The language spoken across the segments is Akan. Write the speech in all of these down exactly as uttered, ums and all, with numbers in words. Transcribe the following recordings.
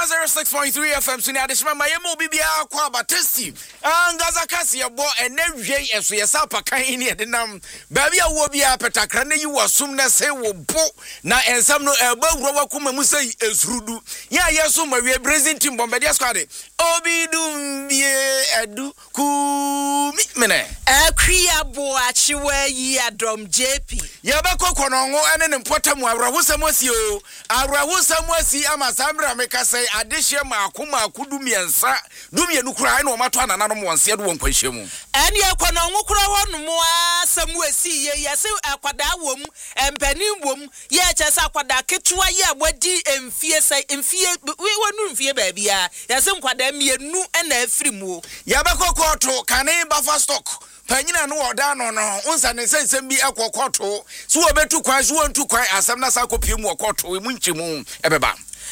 one oh six point three F M sini adishima mayemo bibia kwa batesti angaza kasi yebo ene wie esu yesa pakan ini edinam baby awo bia petakra na yi wasum na se wo bo na ensam no eba wuro wakuma mu sei esrudu ya yeso mawie brazil team bombardier squad obidum bie edu ku mi mene akria bo achiwe yi adom J P yaba kokonongo ene ne potamu awrawusam asi o awrawusam asi amasambra meka sei adehye maakoma akudumiensa dumienu kura ene o mato anana no wonse do wonkwanhye mu ene ekonongo kura wonum asamu asi ye yase akwada wom empanin wom ye chese akwada ketua ye abodi emfie sei emfie wonu emfie ba bia yase nkwada mienu ene afirimu yaba kokoto kane bafa stock panyina no oda no no unsa ne sensem bi ekokoto so obetu kwan so ontu kwan asam na sa kopie mu okoto e munchimu ebeba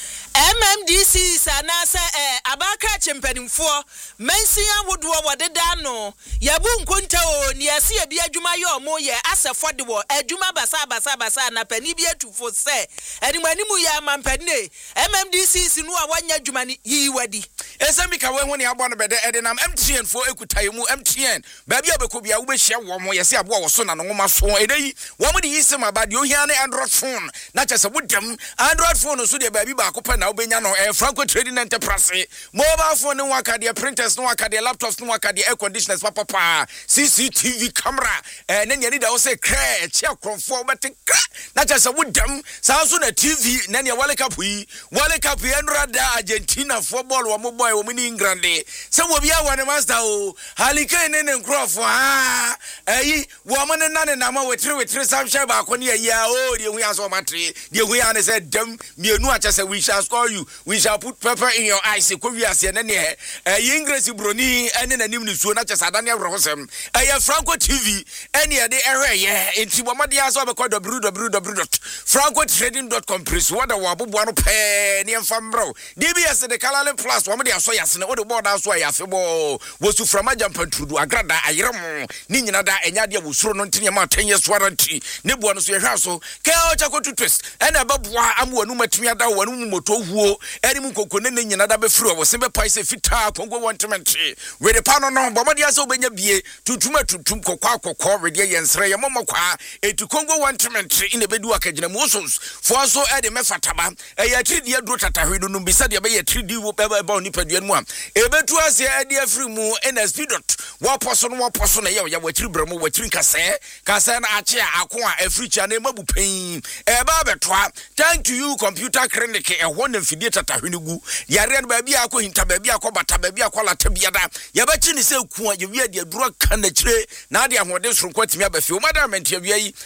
M M D C sanasa eh abaka chempanimfo mensia wodo wodeda no yabu nkonta o ni ase ya bi adwuma ye omo ye asefo de wo adwuma basa basa basa na pani bi atufo se animanimu ya mampane M M D C sinu a wanya adwuma ni yi wadi esemi ka we ho ne abo no bede edenam M T N fo ekutaye mu M T N ba bia bekobia wo be hia wo mo ye se abo wo so na no ngoma so edeyi wo mo de yisem abade ohia ne Android phone na chese wodam Android phone so de ba bi ba kopa na obenya no eh, Franco Trading Enterprise mobile phone no wakade printers no wakade laptops no wakade air conditioners papa pa C C T V camera eh na ne da wo se kra che akrofo bete kra na chese wodam sa so na T V na ne World Cup yi World Cup yi enrada Argentina football wo mo boy wo mini England se wo bia wane master o halike ne ne nkrofo ha eh wo mo ne na ne na ma wetre wetre samsha ba ko ne ya o de hu ya so matre de hu ya ne se dam mienu a chese we shall score you. We shall put pepper in your eyes. Kowiase na ne eh English broni ene nanim ni suo na chesa dane awrehosem eh Franco T V ene de ehwe ye enti bomade aso be call w w w dot franco trading dot com please what the wabobo no pe ne mfambro D B S de Kalale Plus bomade aso yase ne wo de board aso ya febo wo su from ajampantrudu agrada ayerem ni nyina da enya de wosuro no ntine ma ten years warranty ne bo no so ye hwa so ke o chakotu twist ene beboa amwanu matumi ada wanu moto huo eni mu kokone ne nyina da be firi wo se be paise fita kongo wantementri we de pano no bomade aso obenya bie tutuma tutum kokwa kokko we de yensre ye momokwa etu kongo wantementri ine bedu akagina musos fo so e de mefataba e ya three D dro tatahwedo no bisa de be ya three D wo be ba oni paduan mu am e betu ase e de afiri mu N S P dot wo poso no wo poso na ye ya watiri bramo watiri kase kase na ache ako a afiri cha na mabu pen e ba betwa thank you computer clinic e ho na fidie tatahwenigu yare no ba bia akohinta ba bia akobata ba bia akolata biada ya ba chi ni se ku a ye wi ade aduro kan na kire na ade ahode soro kwatimi abafi o madam mentia wi yi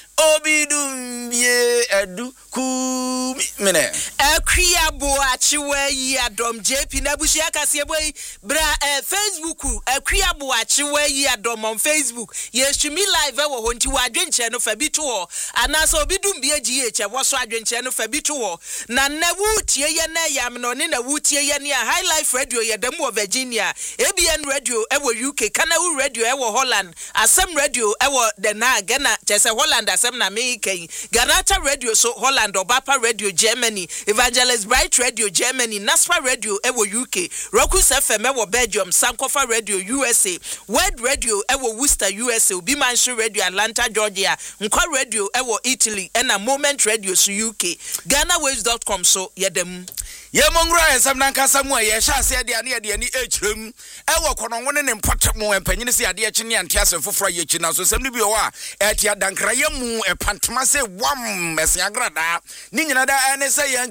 obidum bie edu ku mene akria bo achiwe yi adom J P na bushia kase boy bra eh, Facebook akria bo achiwe yi adom on Facebook yeshumi live wo ho nti wa adwenche no fa bi to ho anaso obidum bie G H wo so adwenche no fa bi to ho na na wutie ye na yam no ne na wutie ye ne High Life Radio ye dem wo Virginia A B N Radio e wo U K Kanawu Radio e wo Holland Asem Radio e wo the na Ghana chese Holland Asem na me ken Ganata Radio so Holland Obapa Radio Germany Evangelist Bright Radio Germany Naspa Radio e wo U K Rokus F M e wo Belgium Sankofa Radio U S A Word Radio e wo Worcester U S A Obimanshu Radio Atlanta Georgia Nkwa Radio e wo Italy and a Moment Radio so U K Ghana Waves dot com so ye dem ye mongra ensam nan kasa mu ye hya ase ade ane ade ani echirem e wo kononwo ne mpotamo empanyine se ade echi ne antiase foforo ye chi na so sem ni bi o a etia dankra ye mu e pantoma se wam mesia grada ni nyina da ene se ye